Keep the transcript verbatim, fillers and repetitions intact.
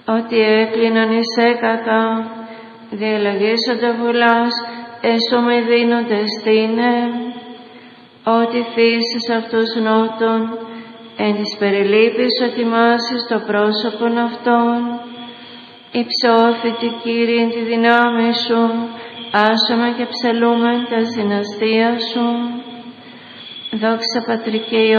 ότι έκλειναν εις έκακα, διελαγήσονται βουλάς, έσωμαι δίνοντες τίνε, ότι θύσεις αυτούς νότων, εν της περιλήπης οτιμάσεις το πρόσωπον αυτών, υψώθητη Κύριε τη δυνάμει σου, άσωμε και ψελούμε τα δυναστεία σου. Δόξα Πατρί και